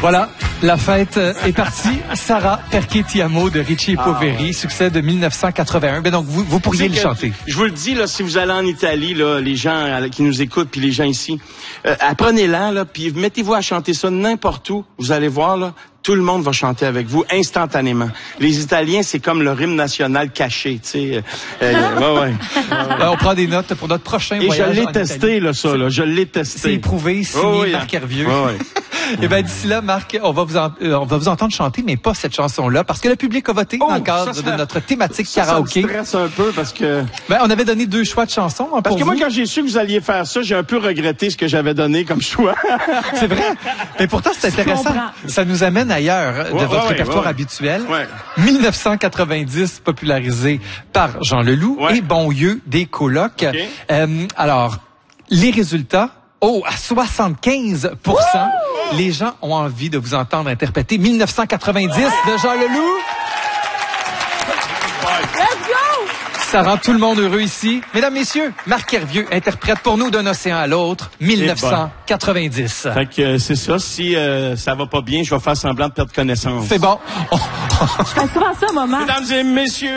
Voilà, la fête est partie. Sarà perché ti amo de Ricci Poveri, succès de 1981. Ben donc, vous pourriez le chanter. Je vous le dis, là, si vous allez en Italie, là, les gens qui nous écoutent, puis les gens ici, apprenez-la, là, puis mettez-vous à chanter ça n'importe où. Vous allez voir, là, tout le monde va chanter avec vous instantanément. Les Italiens, c'est comme le hymne national caché, tu sais. Ouais. On prend des notes pour notre prochain voyage. Et je l'ai testé, là, ça, là. Je l'ai testé. C'est éprouvé, signé Marc Hervieux. Et ben d'ici là, Marc, on va vous entendre chanter, mais pas cette chanson-là, parce que le public a voté dans le cadre de notre thématique karaoké. Ça me stresse un peu parce que. Ben on avait donné 2 choix de chansons. Hein, parce que moi, quand j'ai su que vous alliez faire ça, j'ai un peu regretté ce que j'avais donné comme choix. C'est vrai. Mais pourtant, c'est intéressant. Ça nous amène ailleurs de votre répertoire habituel. 1990, popularisé par Jean Leloup et Bonlieu des colocs. Alors, les résultats. À 75%, les gens ont envie de vous entendre interpréter 1990 de Jean Leloup. Let's go! Ça rend tout le monde heureux ici. Mesdames, messieurs, Marc Hervieux interprète pour nous d'un océan à l'autre 1990. Fait que c'est ça. Si ça va pas bien, je vais faire semblant de perdre connaissance. C'est bon. Je fais souvent ça, maman. Mesdames et messieurs.